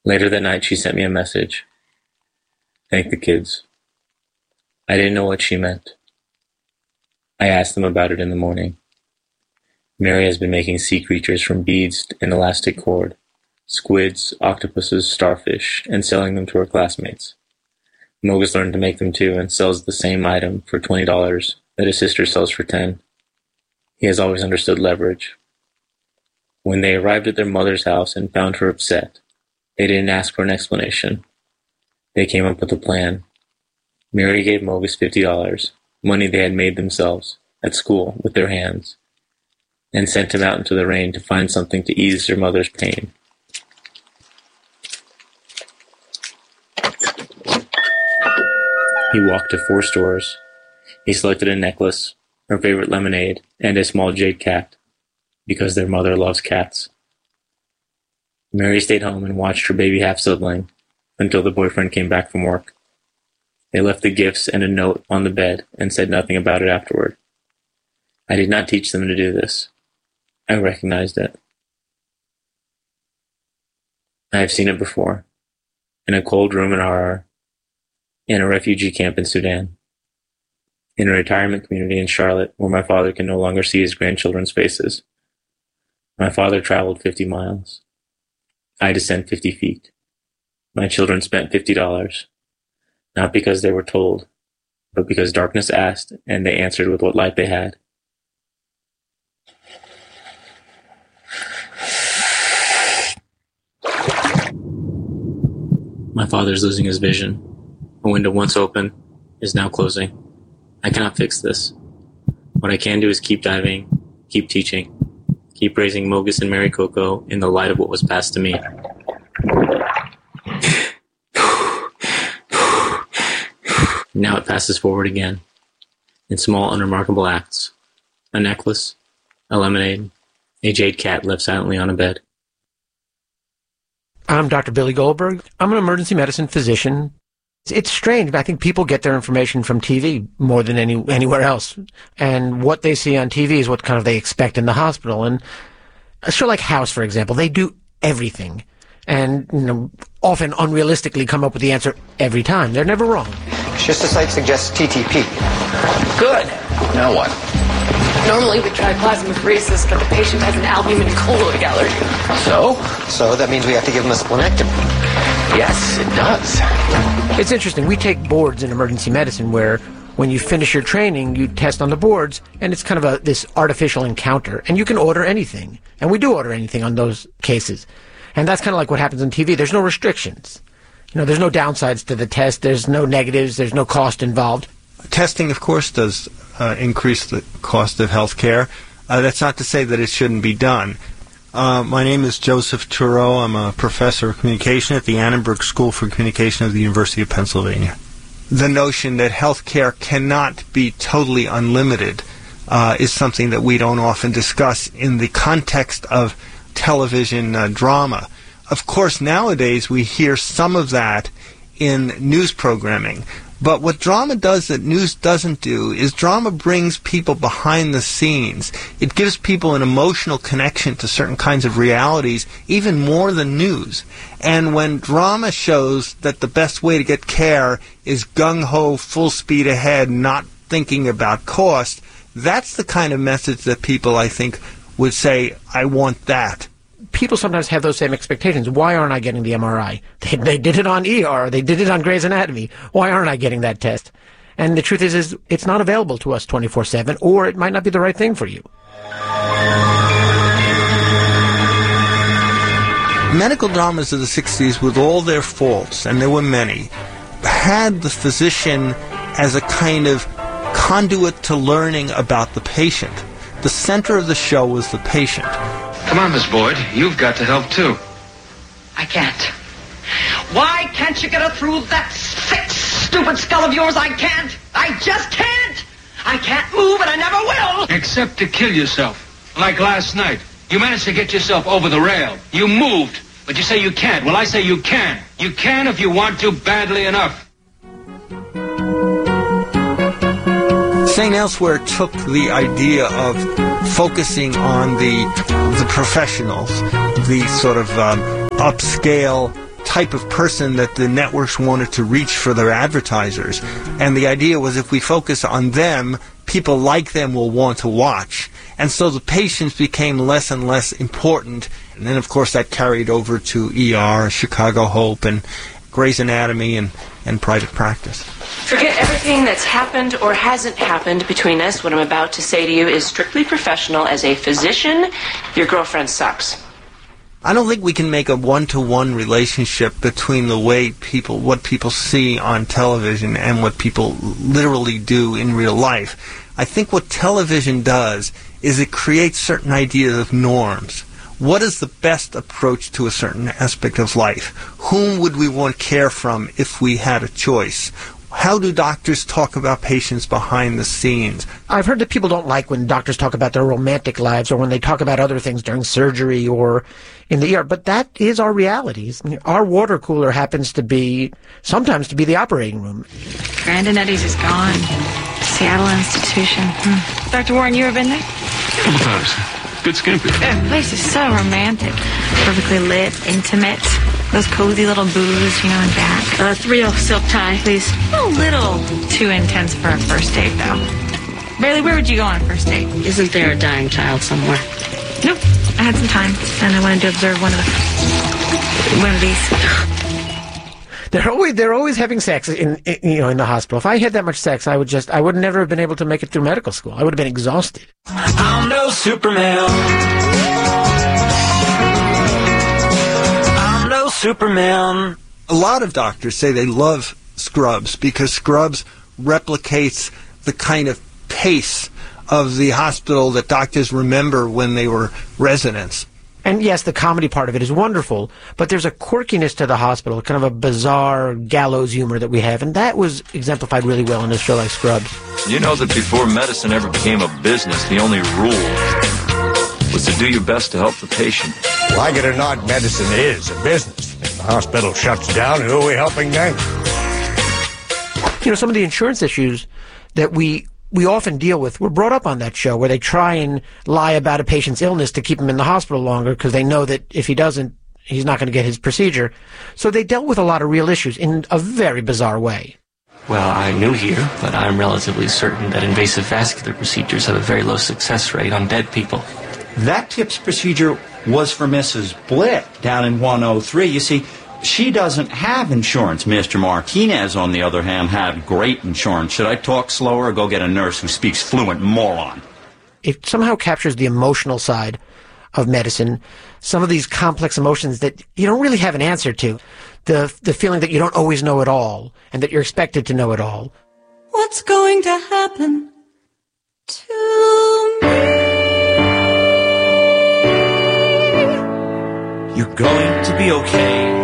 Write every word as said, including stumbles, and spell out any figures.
Later that night, she sent me a message. Thank the kids. I didn't know what she meant. I asked them about it in the morning. Mary has been making sea creatures from beads and elastic cord, squids, octopuses, starfish, and selling them to her classmates. Mogus learned to make them too and sells the same item for twenty dollars that his sister sells for ten dollars. He has always understood leverage. When they arrived at their mother's house and found her upset, they didn't ask for an explanation. They came up with a plan. Mary gave Mogus fifty dollars, money they had made themselves, at school, with their hands, and sent him out into the rain to find something to ease their mother's pain. He walked to four stores. He selected a necklace, her favorite lemonade, and a small jade cat, because their mother loves cats. Mary stayed home and watched her baby half-sibling until the boyfriend came back from work. They left the gifts and a note on the bed and said nothing about it afterward. I did not teach them to do this. I recognized it. I have seen it before, in a cold room in Harar, in a refugee camp in Sudan, in a retirement community in Charlotte where my father can no longer see his grandchildren's faces. My father traveled fifty miles. I descend fifty feet. My children spent fifty dollars, not because they were told, but because darkness asked and they answered with what light they had. My father is losing his vision. A window once open is now closing. I cannot fix this. What I can do is keep diving, keep teaching, keep raising Mogus and Mary Coco in the light of what was passed to me. Now it passes forward again, in small, unremarkable acts. A necklace, a lemonade, a jade cat left silently on a bed. I'm Doctor Billy Goldberg. I'm an emergency medicine physician. It's strange, but I think people get their information from T V more than any anywhere else. And what they see on T V is what kind of they expect in the hospital. And a show like House, for example, they do everything. And, you know, often unrealistically come up with the answer every time. They're never wrong. Schistocyte suggests T T P. Good. Now what? Normally we try plasmapheresis, but the patient has an albumin colloid allergy. So? So that means we have to give him a splenectomy. Yes, it does. It's interesting. We take boards in emergency medicine where when you finish your training, you test on the boards, and it's kind of a this artificial encounter. And you can order anything. And we do order anything on those cases. And that's kind of like what happens on T V. There's no restrictions. You know, there's no downsides to the test. There's no negatives. There's no cost involved. Testing, of course, does uh, increase the cost of health care. Uh, that's not to say that it shouldn't be done. Uh, my name is Joseph Turow. I'm a professor of communication at the Annenberg School for Communication of the University of Pennsylvania. The notion that health care cannot be totally unlimited uh, is something that we don't often discuss in the context of television uh, drama. Of course, nowadays we hear some of that in news programming. But what drama does that news doesn't do is drama brings people behind the scenes. It gives people an emotional connection to certain kinds of realities, even more than news. And when drama shows that the best way to get care is gung-ho, full speed ahead, not thinking about cost, that's the kind of message that people, I think, would say, I want that. People sometimes have those same expectations. Why aren't I getting the M R I? They, they did it on E R. They did it on Grey's Anatomy. Why aren't I getting that test? And the truth is, is it's not available to us twenty-four seven, or it might not be the right thing for you. Medical dramas of the sixties, with all their faults, and there were many, had the physician as a kind of conduit to learning about the patient. The center of the show was the patient. Come on, Miss Boyd. You've got to help, too. I can't. Why can't you get her through that thick, stupid skull of yours? I can't. I just can't. I can't move, and I never will. Except to kill yourself. Like last night. You managed to get yourself over the rail. You moved, but you say you can't. Well, I say you can. You can if you want to badly enough. Saint Elsewhere took the idea of focusing on the the professionals, the sort of um, upscale type of person that the networks wanted to reach for their advertisers. And the idea was if we focus on them, people like them will want to watch. And so the patients became less and less important. And then, of course, that carried over to E R, Chicago Hope, and Grey's Anatomy, and, and private practice. Forget everything that's happened or hasn't happened between us. What I'm about to say to you is strictly professional. As a physician, your girlfriend sucks. I don't think we can make a one-to-one relationship between the way people, what people see on television and what people literally do in real life. I think what television does is it creates certain ideas of norms. What is the best approach to a certain aspect of life? Whom would we want care from if we had a choice? How do doctors talk about patients behind the scenes? I've heard that people don't like when doctors talk about their romantic lives or when they talk about other things during surgery or in the E R, but that is our reality. Our water cooler happens to be, sometimes to be the operating room. Brandon Eddie's is gone. Seattle institution. Hmm. Doctor Warren, you ever been there? A couple times. Good skimpy. The place is so romantic. Perfectly lit, intimate. Those cozy little booths, you know, in back. Uh, three oh silk tie, please. A little too intense for a first date, though. Bailey, where would you go on a first date? Isn't there a dying child somewhere? Nope. I had some time, and I wanted to observe one of the... one of these. They're always they're always having sex in, in you know in the hospital. If I had that much sex, I would just I would never have been able to make it through medical school. I would have been exhausted. I'm no Superman. I'm no Superman. A lot of doctors say they love Scrubs because Scrubs replicates the kind of pace of the hospital that doctors remember when they were residents. And yes, the comedy part of it is wonderful, but there's a quirkiness to the hospital, kind of a bizarre gallows humor that we have, and that was exemplified really well in a show like Scrubs. You know that before medicine ever became a business, the only rule was to do your best to help the patient. Like it or not, medicine is a business. If the hospital shuts down, who are we helping then? You know, some of the insurance issues that we we often deal with were brought up on that show, where they try and lie about a patient's illness to keep him in the hospital longer because they know that if he doesn't, he's not going to get his procedure. So they dealt with a lot of real issues in a very bizarre way. Well, I'm new here, but I'm relatively certain that invasive vascular procedures have a very low success rate on dead people. That TIPS procedure was for Missus Blitt down in one oh three. You see, she doesn't have insurance. Mister Martinez, on the other hand, had great insurance. Should I talk slower or go get a nurse who speaks fluent moron? It somehow captures the emotional side of medicine, some of these complex emotions that you don't really have an answer to, the the feeling that you don't always know it all and that you're expected to know it all. What's going to happen to me? You're going to be okay.